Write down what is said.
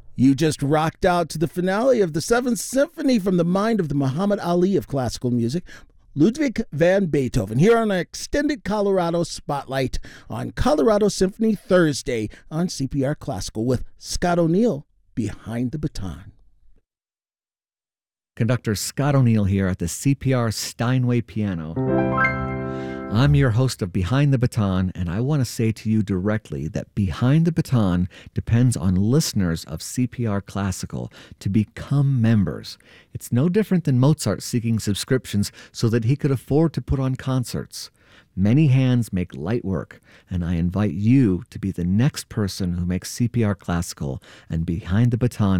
You just rocked out to the finale of the Seventh Symphony from the mind of the Muhammad Ali of classical music, Ludwig van Beethoven, here on an extended Colorado Spotlight on Colorado Symphony Thursday on CPR Classical with Scott O'Neill behind the baton. Conductor Scott O'Neill here at the CPR Steinway piano. I'm your host of Behind the Baton, and I want to say to you directly that Behind the Baton depends on listeners of CPR Classical to become members. It's no different than Mozart seeking subscriptions so that he could afford to put on concerts. Many hands make light work, and I invite you to be the next person who makes CPR Classical and Behind the Baton